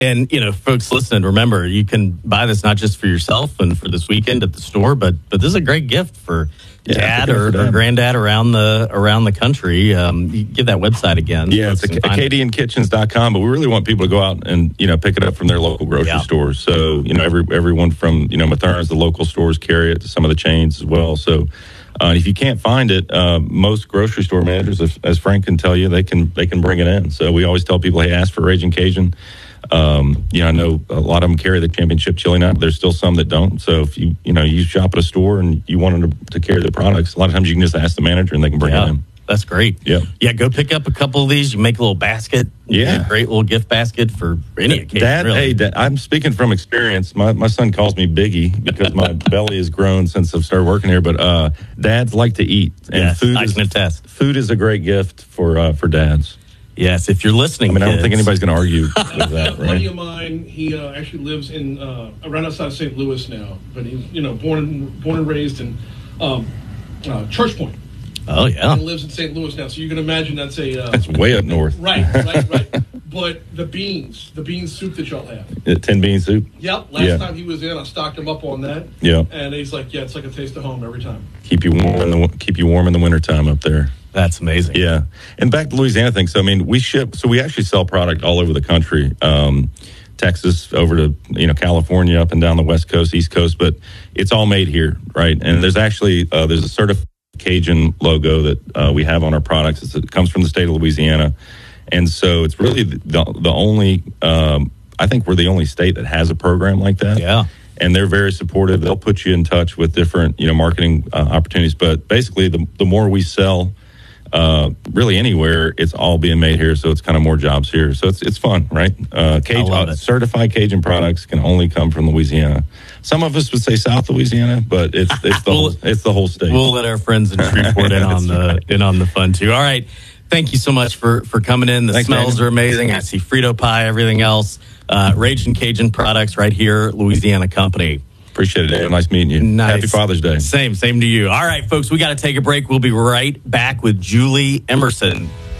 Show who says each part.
Speaker 1: And, folks listening, remember, you can buy this not just for yourself and for this weekend at the store, but this is a great gift for dad or granddad around the country. You give that website again.
Speaker 2: Yeah, it's acadiankitchens.com, but we really want people to go out and, pick it up from their local grocery stores. So, everyone from, Mathernes, the local stores carry it to some of the chains as well. So, if you can't find it, most grocery store managers, as Frank can tell you, they can bring it in. So we always tell people, hey, ask for Raging Cajun. I know a lot of them carry the Championship Chili now, but there's still some that don't. So if you shop at a store and you want them to carry the products, a lot of times you can just ask the manager and they can bring it in.
Speaker 1: That's great. Yeah. Go pick up a couple of these. You make a little basket. Yeah, great little gift basket for any occasion.
Speaker 2: Dad,
Speaker 1: really.
Speaker 2: Hey, Dad, I'm speaking from experience. My son calls me Biggie because my belly has grown since I've started working here. But dads like to eat, and food is a great gift for dads.
Speaker 1: Yes, if you're listening,
Speaker 2: I don't think anybody's going to argue with that. Right?
Speaker 3: A buddy of mine, he actually lives in around outside of St. Louis now, but he's born and raised in Church Point.
Speaker 1: Oh yeah,
Speaker 3: and lives in St. Louis now. So you can imagine that's
Speaker 2: that's way up north.
Speaker 3: Right. But the beans soup that y'all have,
Speaker 2: 10 bean soup.
Speaker 3: Yep. Last time he was in, I stocked him up on that.
Speaker 2: Yeah.
Speaker 3: And he's like, it's like a taste of home every time.
Speaker 2: Keep you warm in the wintertime up there.
Speaker 1: That's amazing.
Speaker 2: Yeah. And back to Louisiana thing. So we actually sell product all over the country. Texas over to California, up and down the West Coast, East Coast, but it's all made here, right? And there's actually there's a certified Cajun logo that we have on our products. It comes from the state of Louisiana, and so it's really the only. I think we're the only state that has a program like that.
Speaker 1: Yeah,
Speaker 2: and they're very supportive. They'll put you in touch with different marketing opportunities. But basically, the more we sell, really anywhere, it's all being made here. So it's kind of more jobs here. So it's fun, right? Certified Cajun products can only come from Louisiana. Some of us would say South Louisiana, but it's the whole state.
Speaker 1: We'll let our friends in Shreveport in on the fun too. All right, thank you so much for coming in. The smells are amazing. I see Frito pie, everything else. Raging Cajun products right here, Louisiana Company.
Speaker 2: Appreciate it, Dave. Nice meeting you.
Speaker 1: Nice.
Speaker 2: Happy Father's Day.
Speaker 1: Same to you. All right, folks, we got to take a break. We'll be right back with Julie Emerson.